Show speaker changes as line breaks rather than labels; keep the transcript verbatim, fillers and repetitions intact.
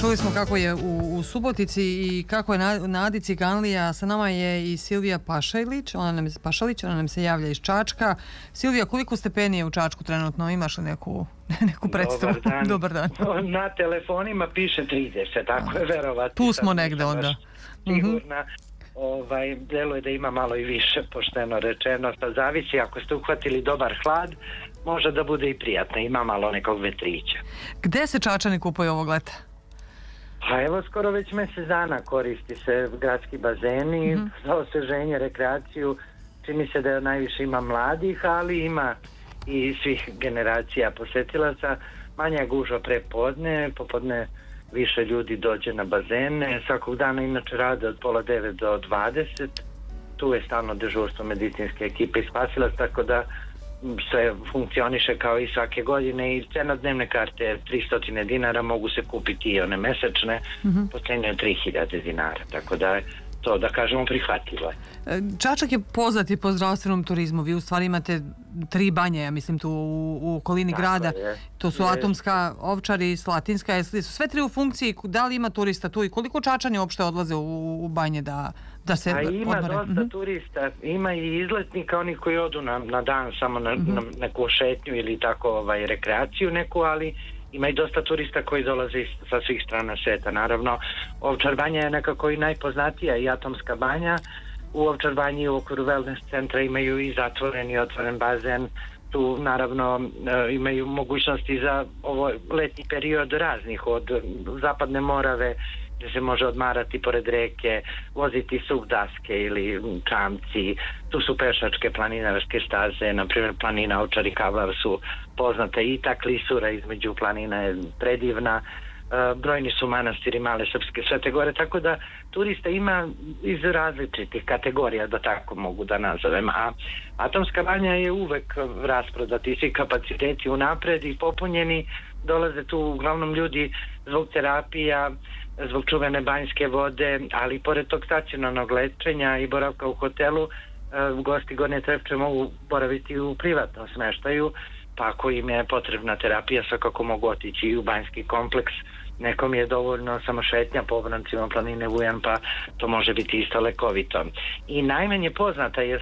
Čuli smo kako je u, u Subotici i kako je na, Nadi Ciganlija. Sa nama je i Silvija Pašalić, ona nam, Pašalić, ona nam se javlja iz Čačka. Silvija, koliko stepeni je u Čačku trenutno? Imaš li neku, neku predstavu?
Dobar dan.
Dobar dan.
Na telefonima piše trideset, tako je verovatno.
Tu smo negde onda.
Sigurna. Mm-hmm. Ovaj, deluje da ima malo i više, pošteno rečeno. Pa zavisi, ako ste uhvatili dobar hlad, može da bude i prijatno. Ima malo nekog vetrića.
Gde se Čačani kupaju ovog leta?
Pa evo, skoro već mjesec dana koristi se gradski bazeni mm-hmm. za osveženje, rekreaciju. Čini se da najviše ima mladih, ali ima i svih generacija posetilaca. Manja gužva pre podne, popodne više ljudi dođe na bazene. Svakog dana inače rade od pola devet do dvadeset. Tu je stalno dežurstvo medicinske ekipe i spasilac, tako da sve funkcioniše kao i svake godine i cena dnevne karte je tristo dinara, mogu se kupiti i one mesečne mm-hmm. po ceni od tri hiljade dinara, tako da je to, da kažemo, prihvatljivo.
Čačak je poznat i po zdravstvenom turizmu. Vi u stvari imate tri banje, ja mislim, tu u, u okolini tako grada. Je. To su je. Atomska, Ovčar i Slatinska. Su sve tri u funkciji. Da li ima turista tu i koliko Čačani uopšte odlaze u, u banje da, da se
odmore? A ima
odmore?
dosta mm-hmm. turista. Ima i izletnika, oni koji odu na, na dan samo na, mm-hmm. na neku šetnju ili tako ovaj, rekreaciju neku, ali ima i dosta turista koji dolaze sa svih strana sveta. Naravno, Ovčar banja je nekako i najpoznatija i Atomska banja. U Ovčar banji u okviru wellness centra imaju i zatvoren i otvoren bazen. Tu naravno imaju mogućnosti za ovo letnji period raznih, od Zapadne Morave gdje se može odmarati pored reke, voziti sub daske ili čamci. Tu su pešačke planinarske staze, na primjer planina Ovčar i Kavlar su poznate, i ta klisura između planina je predivna. Brojni su manastiri Male Srpske Svete Gore, tako da turista ima iz različitih kategorija, da tako mogu da nazovem. A Atomska banja je uvek rasprodati, svi kapaciteti unapred i popunjeni. Dolaze tu uglavnom ljudi zbog terapija, zbog čuvene banjske vode, ali pored tog stacionarnog lečenja i boravka u hotelu, gosti Gornje Trepče mogu boraviti u privatnom smeštaju, pa ako im je potrebna terapija, svakako mogu otići i u banjski kompleks. Nekom je dovoljno samo šetnja po obrancima planine Vujan, pa to može biti isto lekovito. I najmanje poznata je